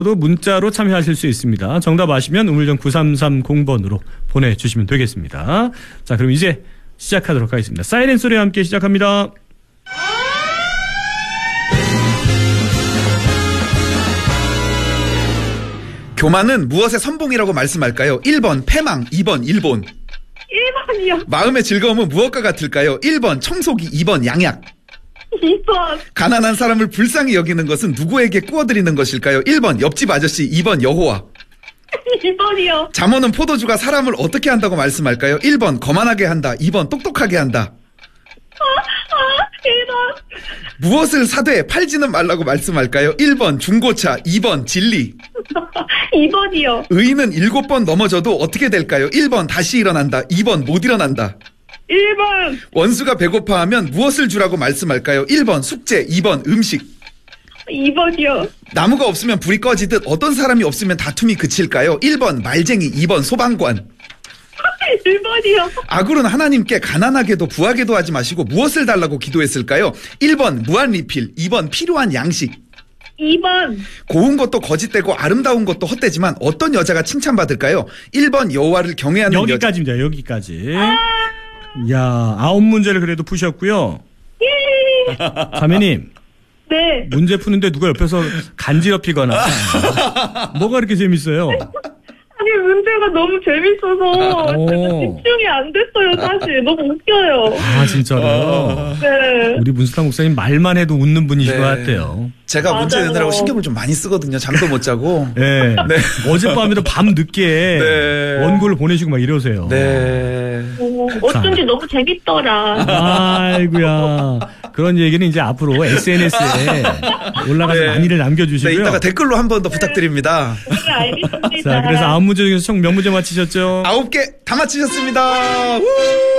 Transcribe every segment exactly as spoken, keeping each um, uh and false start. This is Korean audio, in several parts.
또 문자로 참여하실 수 있습니다. 정답 아시면 우물정 구삼삼공 번으로 보내주시면 되겠습니다. 자, 그럼 이제 시작하도록 하겠습니다. 사이렌 소리와 함께 시작합니다. 교만은 무엇의 선봉이라고 말씀할까요? 일 번 패망, 이 번 일본. 일 번이요. 마음의 즐거움은 무엇과 같을까요? 일 번 청소기, 이 번 양약. 이 번. 가난한 사람을 불쌍히 여기는 것은 누구에게 꾸어드리는 것일까요? 일 번 옆집 아저씨, 이 번 여호와. 이 번이요. 잠오는 포도주가 사람을 어떻게 한다고 말씀할까요? 일 번 거만하게 한다, 이 번 똑똑하게 한다. 아, 아, 일 번. 무엇을 사되 팔지는 말라고 말씀할까요? 일 번 중고차, 이 번 진리. 이 번이요. 의인은 일곱 번 넘어져도 어떻게 될까요? 일 번 다시 일어난다, 이 번 못 일어난다. 일 번. 원수가 배고파하면 무엇을 주라고 말씀할까요? 일 번 숙제, 이 번 음식. 이 번이요. 나무가 없으면 불이 꺼지듯 어떤 사람이 없으면 다툼이 그칠까요? 일 번 말쟁이, 이 번 소방관. 일 번이요. 아굴은 하나님께 가난하게도 부하게도 하지 마시고 무엇을 달라고 기도했을까요? 일 번 무한 리필, 이 번 필요한 양식. 이 번. 고운 것도 거짓되고 아름다운 것도 헛되지만 어떤 여자가 칭찬받을까요? 일 번 여호와를 경외하는 여자. 여기까지입니다. 여기까지. 아~ 야, 아홉 문제를 그래도 푸셨고요. 예. 자매님. 네. 문제 푸는데 누가 옆에서 간지럽히거나 뭐가 그렇게 재밌어요? 아니, 문제가 너무 재밌어서 제가 집중이 안 됐어요, 사실. 너무 웃겨요. 아, 진짜로요? 네. 우리 문수탁 목사님 말만 해도 웃는 분이신 네. 것 같아요. 제가 문제 내느라고 신경을 좀 많이 쓰거든요. 잠도 못 자고. 네. 네. 어젯밤에도 밤 늦게 네. 원고를 보내시고 막 이러세요. 네. 오, 어쩐지 너무 재밌더라. 아이고야. 그런 얘기는 이제 앞으로 에스엔에스에 올라가서 네. 많이를 남겨주시고요. 네, 이따가 댓글로 한 번 더 부탁드립니다. 네, 알겠습니다. 자, 그래서 아홉 문제 중에서 총 몇 문제 맞히셨죠? 아홉 개 다 맞히셨습니다. 우!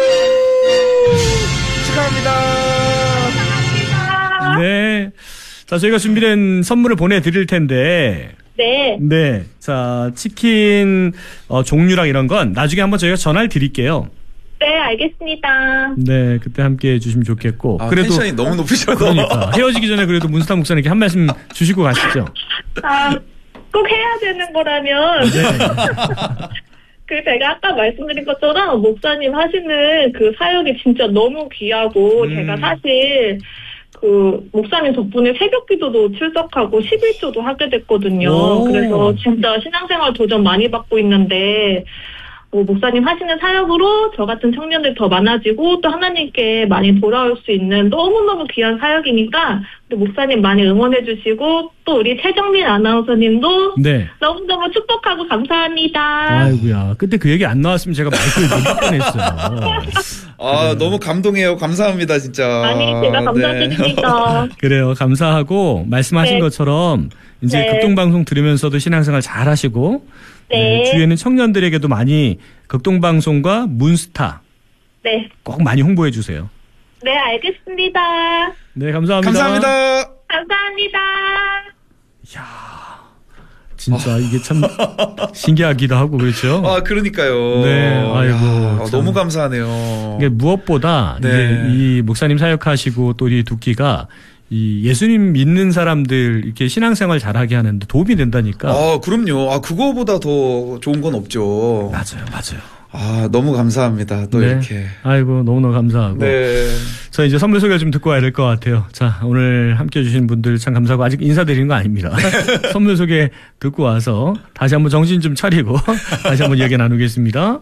축하합니다. 감사합니다. 네. 자, 저희가 준비된 선물을 보내드릴 텐데. 네. 네. 자, 치킨 어, 종류랑 이런 건 나중에 한번 저희가 전화를 드릴게요. 네, 알겠습니다. 네, 그때 함께 해주시면 좋겠고. 아, 그래도 텐션이 너무 높으셔서. 그러니까 헤어지기 전에 그래도 문수탁 목사님께 한 말씀 주시고 가시죠. 아, 꼭 해야 되는 거라면. 네. 그 제가 아까 말씀드린 것처럼 목사님 하시는 그 사역이 진짜 너무 귀하고 음. 제가 사실 그 목사님 덕분에 새벽기도도 출석하고 십일조도 하게 됐거든요. 오. 그래서 진짜 신앙생활 도전 많이 받고 있는데 뭐 목사님 하시는 사역으로 저 같은 청년들 더 많아지고 또 하나님께 많이 돌아올 수 있는 너무너무 귀한 사역이니까 우리 목사님 많이 응원해 주시고 또 우리 최정민 아나운서님도 네. 너무너무 축복하고 감사합니다. 아이고야. 그때 그 얘기 안 나왔으면 제가 마이크를 넘길 뻔했어요. 아, 너무 감동해요. 감사합니다, 진짜. 아니, 제가 감사드립니다. 네. 그래요. 감사하고 말씀하신 네. 것처럼 이제 네. 극동방송 들으면서도 신앙생활 잘 하시고 네. 네, 주위에는 청년들에게도 많이 극동방송과 문스타 네. 꼭 많이 홍보해 주세요. 네, 알겠습니다. 네, 감사합니다. 감사합니다. 감사합니다. 이야, 진짜 이게 참 신기하기도 하고 그렇죠. 아, 그러니까요. 네, 아이고, 야, 참. 너무 감사하네요. 이게 무엇보다 네. 이제 이 목사님 사역하시고 또 이 두끼가 이 예수님 믿는 사람들 이렇게 신앙생활 잘하게 하는데 도움이 된다니까. 아, 그럼요. 아, 그거보다 더 좋은 건 없죠. 맞아요, 맞아요. 아, 너무 감사합니다. 또 네. 이렇게. 아이고, 너무너무 감사하고. 네. 저 이제 선물 소개를 좀 듣고 와야 될 것 같아요. 자, 오늘 함께 해주신 분들 참 감사하고 아직 인사드리는 거 아닙니다. 선물 소개 듣고 와서 다시 한번 정신 좀 차리고 다시 한번 이야기 나누겠습니다.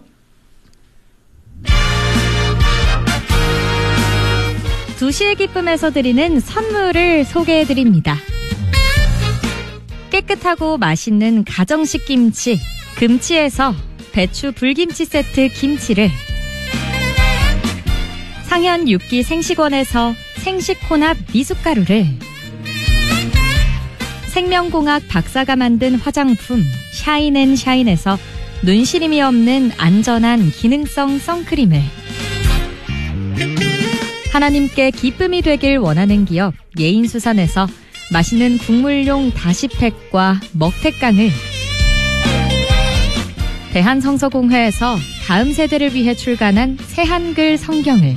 두시의 기쁨에서 드리는 선물을 소개해드립니다. 깨끗하고 맛있는 가정식 김치, 금치에서 배추 불김치 세트 김치를, 상현 육기 생식원에서 생식혼합 미숫가루를, 생명공학 박사가 만든 화장품 샤인앤샤인에서 눈시림이 없는 안전한 기능성 선크림을, 하나님께 기쁨이 되길 원하는 기업 예인수산에서 맛있는 국물용 다시팩과 먹태깡을, 대한성서공회에서 다음 세대를 위해 출간한 새한글 성경을,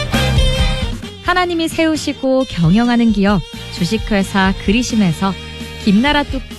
하나님이 세우시고 경영하는 기업 주식회사 그리심에서 김나라 뚝